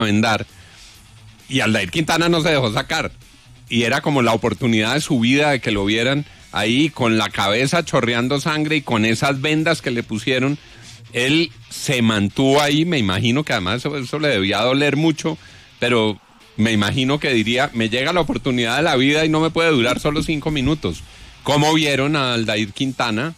vendar. Y Aldair Quintana no se dejó sacar. Y era como la oportunidad de su vida de que lo vieran ahí con la cabeza chorreando sangre y con esas vendas que le pusieron. Él se mantuvo ahí, me imagino que además eso le debía doler mucho, pero me imagino que diría, me llega la oportunidad de la vida y no me puede durar solo 5 minutos. ¿Cómo vieron a Aldair Quintana?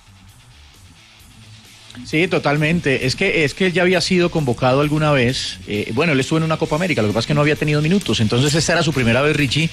Sí, totalmente. Es que él ya había sido convocado alguna vez. Él estuvo en una Copa América, lo que pasa es que no había tenido minutos. Entonces esta era su primera vez, Richie,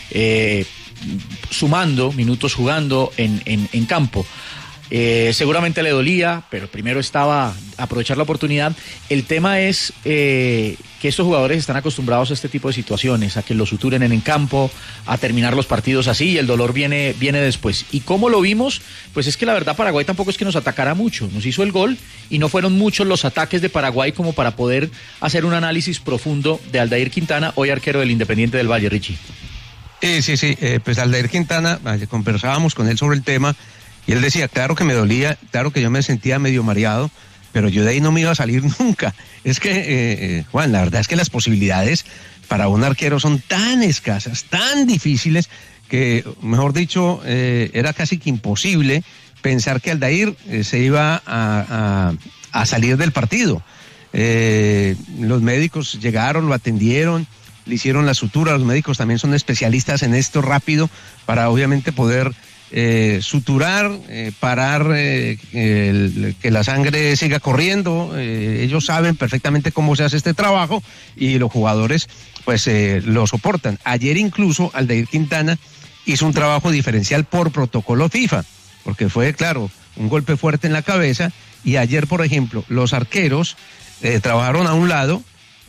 sumando minutos jugando en campo. Seguramente le dolía, pero primero estaba aprovechar la oportunidad. El tema es que estos jugadores están acostumbrados a este tipo de situaciones, a que lo suturen en campo, a terminar los partidos así, y el dolor viene después. ¿Y cómo lo vimos? Pues es que la verdad Paraguay tampoco es que nos atacara mucho, nos hizo el gol y no fueron muchos los ataques de Paraguay como para poder hacer un análisis profundo de Aldair Quintana, hoy arquero del Independiente del Valle, Richie. Sí, pues Aldair Quintana, conversábamos con él sobre el tema, y él decía, claro que me dolía, claro que yo me sentía medio mareado, pero yo de ahí no me iba a salir nunca. Es que, Juan, la verdad es que las posibilidades para un arquero son tan escasas, tan difíciles, que, mejor dicho, era casi que imposible pensar que Aldair se iba a salir del partido. Los médicos llegaron, lo atendieron, le hicieron la sutura, los médicos también son especialistas en esto rápido, para obviamente poder suturar, parar que la sangre siga corriendo. Ellos saben perfectamente cómo se hace este trabajo y los jugadores pues lo soportan. Ayer incluso Aldair Quintana hizo un trabajo diferencial por protocolo FIFA, porque fue, claro, un golpe fuerte en la cabeza, y ayer, por ejemplo, los arqueros trabajaron a un lado,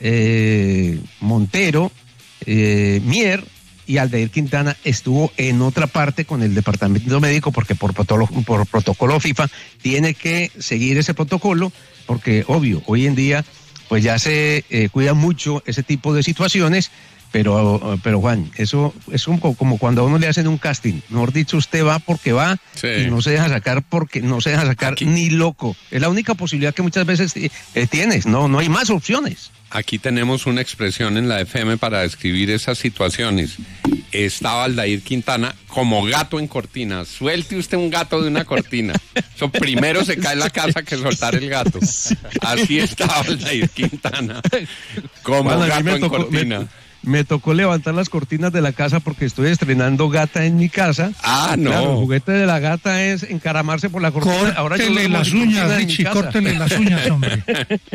Montero, Mier, y Aldair Quintana estuvo en otra parte con el departamento médico, porque por protocolo FIFA tiene que seguir ese protocolo, porque obvio, hoy en día pues ya se cuida mucho ese tipo de situaciones, pero Juan, eso es como cuando a uno le hacen un casting, mejor dicho, usted va porque va, sí, y no se deja sacar porque no se deja sacar aquí, ni loco. Es la única posibilidad que muchas veces tienes, no hay más opciones. Aquí tenemos una expresión en la FM para describir esas situaciones. Estaba Aldair Quintana como gato en cortina. Suelte usted un gato de una cortina. Eso primero se cae la casa que soltar el gato. Así estaba Aldair Quintana, como gato en cortina. Me tocó levantar las cortinas de la casa porque estoy estrenando gata en mi casa. Ah, no. Claro, el juguete de la gata es encaramarse por la cortina. Córtele ahora yo las uñas, Richie, córtele las uñas, hombre.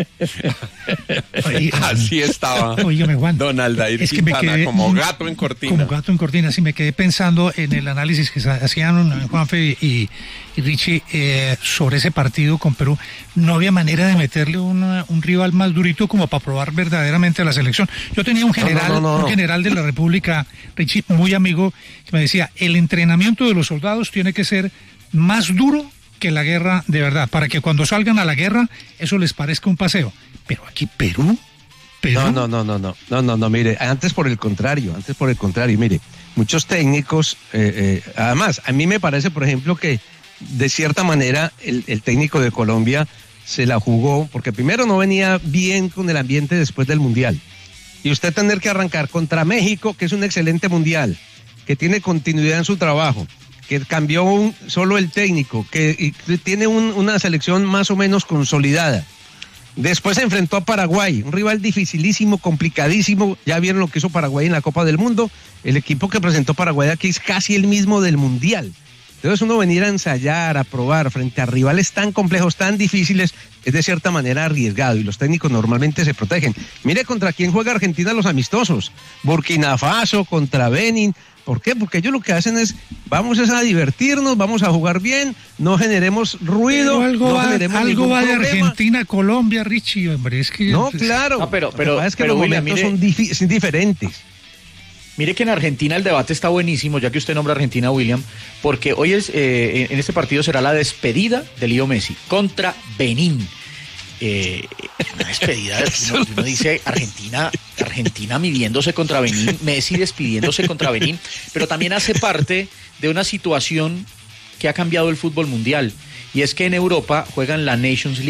Así estaba. Óigame, Juan, don Aldair Quintana, como gato en cortina. Como gato en cortina, sí, me quedé pensando en el análisis que hacían Juanfe y Richie sobre ese partido con Perú. No había manera de meterle un rival más durito como para probar verdaderamente a la selección. Yo tenía un general, un general de la República, Richie, muy amigo, que me decía, el entrenamiento de los soldados tiene que ser más duro que la guerra de verdad, para que cuando salgan a la guerra eso les parezca un paseo. Pero aquí Perú. No, mire, antes por el contrario, mire, muchos técnicos, además, a mí me parece, por ejemplo, que de cierta manera el técnico de Colombia se la jugó, porque primero no venía bien con el ambiente después del Mundial, y usted tener que arrancar contra México, que es un excelente Mundial, que tiene continuidad en su trabajo, que cambió solo el técnico, que tiene una selección más o menos consolidada. Después se enfrentó a Paraguay, un rival dificilísimo, complicadísimo. Ya vieron lo que hizo Paraguay en la Copa del Mundo. El equipo que presentó Paraguay aquí es casi el mismo del Mundial. Entonces uno venir a ensayar, a probar frente a rivales tan complejos, tan difíciles, es de cierta manera arriesgado, y los técnicos normalmente se protegen. Mire contra quién juega Argentina los amistosos. Burkina Faso contra Benin. ¿Por qué? Porque ellos lo que hacen es, vamos a divertirnos, vamos a jugar bien, no generemos ruido, algo no generemos algo va de problema. Argentina a Colombia, Richie, hombre, es que... No, claro, no, pero es que los momentos son diferentes. Mire que en Argentina el debate está buenísimo, ya que usted nombra Argentina, William, porque hoy en este partido será la despedida de Leo Messi contra Benín. Una despedida, uno dice Argentina midiéndose contra Benín, Messi despidiéndose contra Benín, pero también hace parte de una situación que ha cambiado el fútbol mundial, y es que en Europa juegan la Nations League,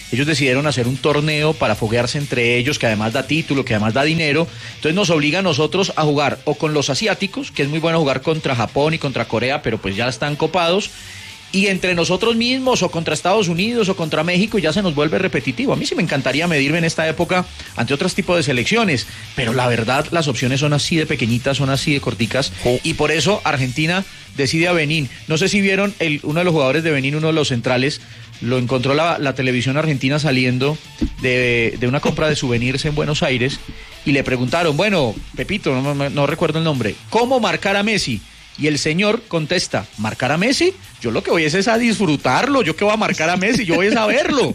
ellos decidieron hacer un torneo para foguearse entre ellos, que además da título, que además da dinero. Entonces nos obliga a nosotros a jugar o con los asiáticos, que es muy bueno jugar contra Japón y contra Corea, pero pues ya están copados, y entre nosotros mismos o contra Estados Unidos o contra México, ya se nos vuelve repetitivo. A mí sí me encantaría medirme en esta época ante otros tipos de selecciones, pero la verdad las opciones son así de pequeñitas, son así de corticas, y por eso Argentina decide a Benín. No sé si vieron uno de los jugadores de Benín, uno de los centrales, lo encontró la televisión argentina saliendo de una compra de souvenirs en Buenos Aires, y le preguntaron, bueno, Pepito, no recuerdo el nombre, ¿cómo marcar a Messi? Y el señor contesta, ¿marcar a Messi? Yo lo que voy es a disfrutarlo. ¿Yo qué voy a marcar a Messi? Yo voy a verlo.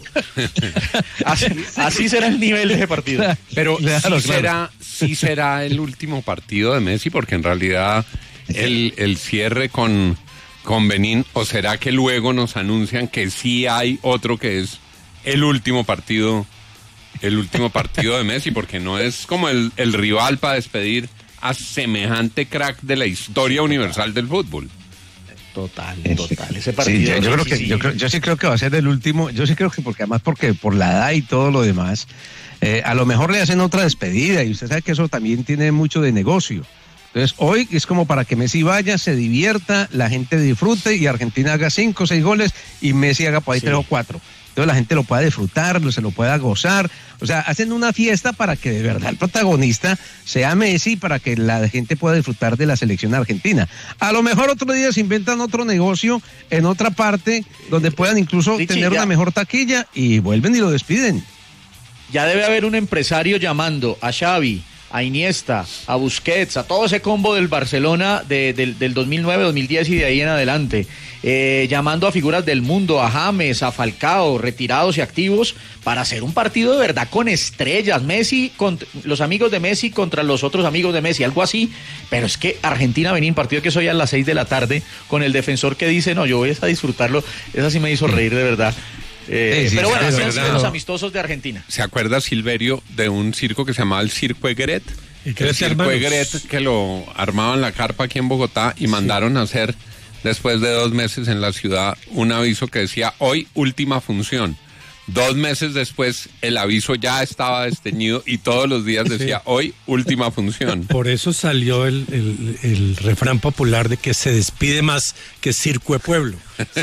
Así será el nivel de ese partido. Pero claro, sí será el último partido de Messi, porque en realidad el cierre con Benín, ¿o será que luego nos anuncian que sí hay otro que es el último partido de Messi? Porque no es como el rival para despedir a semejante crack de la historia universal del fútbol. Total. Ese partido. Sí, yo sí creo que va a ser el último. Yo sí creo que porque por la edad y todo lo demás, a lo mejor le hacen otra despedida, y usted sabe que eso también tiene mucho de negocio. Entonces hoy es como para que Messi vaya, se divierta, la gente disfrute y Argentina haga 5 o 6 goles y Messi haga por ahí 3 o 4. Entonces la gente lo pueda disfrutar, se lo pueda gozar. O sea, hacen una fiesta para que de verdad el protagonista sea Messi, para que la gente pueda disfrutar de la selección argentina. A lo mejor otro día se inventan otro negocio en otra parte donde puedan incluso tener una mejor taquilla y vuelven y lo despiden. Ya debe haber un empresario llamando a Xavi, a Iniesta, a Busquets, a todo ese combo del Barcelona del 2009, 2010 y de ahí en adelante, llamando a figuras del mundo, a James, a Falcao, retirados y activos, para hacer un partido de verdad con estrellas, Messi, los amigos de Messi contra los otros amigos de Messi, algo así. Pero es que Argentina-Benín, partido que es hoy a las 6 de la tarde, con el defensor que dice, no, yo voy a disfrutarlo, esa sí me hizo reír de verdad. Pero bueno, son los amistosos de Argentina. ¿Se acuerda, Silverio, de un circo que se llamaba el Circo Egret? El Circo Egret, que lo armaban la carpa aquí en Bogotá y mandaron a hacer, después de 2 meses en la ciudad, un aviso que decía, hoy última función. 2 meses después el aviso ya estaba desteñido y todos los días decía, hoy última función. Por eso salió el refrán popular de que se despide más que circo de pueblo.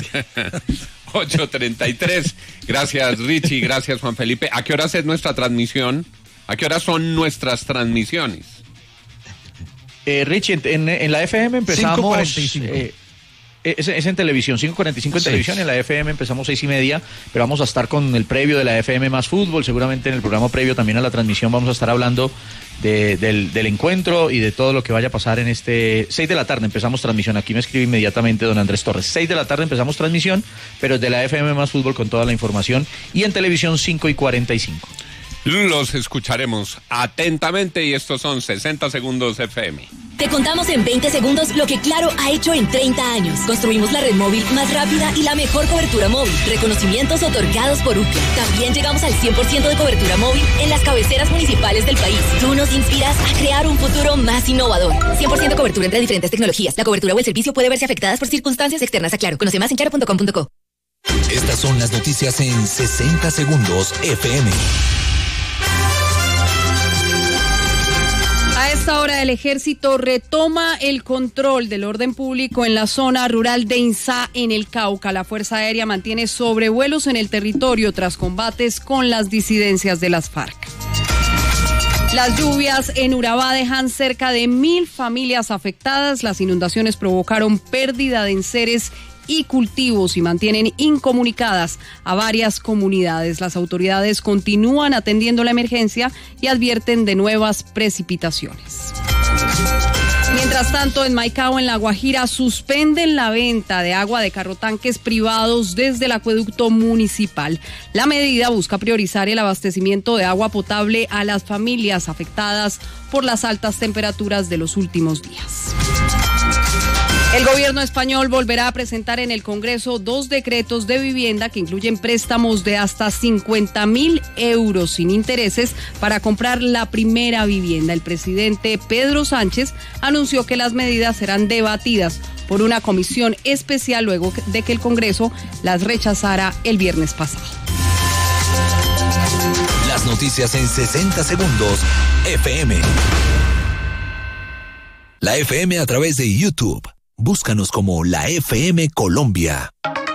8:33. Gracias, Richie. Gracias, Juan Felipe. ¿A qué horas es nuestra transmisión? ¿A qué horas son nuestras transmisiones? Richie, en la FM empezamos... 5:45. Es en televisión, 5:45 en televisión, en la FM empezamos 6:30, pero vamos a estar con el previo de la FM más fútbol, seguramente en el programa previo también a la transmisión vamos a estar hablando del encuentro y de todo lo que vaya a pasar en 6 de la tarde empezamos transmisión, aquí me escribe inmediatamente don Andrés Torres, 6 de la tarde empezamos transmisión, pero es de la FM más fútbol con toda la información, y en televisión 5:45. Los escucharemos atentamente y estos son 60 segundos FM. Te contamos en 20 segundos lo que Claro ha hecho en 30 años. Construimos la red móvil más rápida y la mejor cobertura móvil. Reconocimientos otorgados por Ookla. También llegamos al 100% de cobertura móvil en las cabeceras municipales del país. Tú nos inspiras a crear un futuro más innovador. 100% cobertura entre diferentes tecnologías. La cobertura o el servicio puede verse afectadas por circunstancias externas a Claro. Conoce más en claro.com.co. Estas son las noticias en 60 segundos FM. A esta hora el ejército retoma el control del orden público en la zona rural de Insá, en el Cauca. La Fuerza Aérea mantiene sobrevuelos en el territorio tras combates con las disidencias de las FARC. Las lluvias en Urabá dejan cerca de 1.000 familias afectadas. Las inundaciones provocaron pérdida de enseres y cultivos y mantienen incomunicadas a varias comunidades. Las autoridades continúan atendiendo la emergencia y advierten de nuevas precipitaciones. Mientras tanto, en Maicao, en La Guajira, suspenden la venta de agua de carrotanques privados desde el acueducto municipal. La medida busca priorizar el abastecimiento de agua potable a las familias afectadas por las altas temperaturas de los últimos días. El gobierno español volverá a presentar en el Congreso 2 decretos de vivienda que incluyen préstamos de hasta 50.000 euros sin intereses para comprar la primera vivienda. El presidente Pedro Sánchez anunció que las medidas serán debatidas por una comisión especial luego de que el Congreso las rechazara el viernes pasado. noticias en 60 segundos, FM. La FM a través de YouTube. Búscanos como la FM Colombia.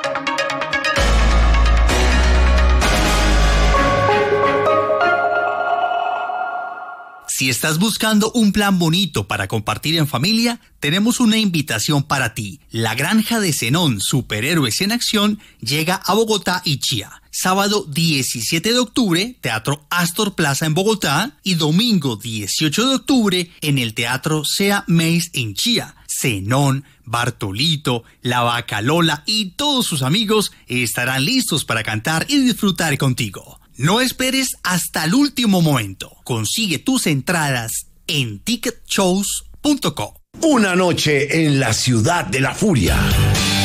Si estás buscando un plan bonito para compartir en familia, tenemos una invitación para ti. La Granja de Zenón, Superhéroes en Acción, llega a Bogotá y Chía. Sábado 17 de octubre, Teatro Astor Plaza en Bogotá, y domingo 18 de octubre en el Teatro Sea Mace en Chía. Zenón, Bartolito, La Vaca Lola y todos sus amigos estarán listos para cantar y disfrutar contigo. No esperes hasta el último momento. Consigue tus entradas en ticketshows.com. Una noche en la ciudad de la furia.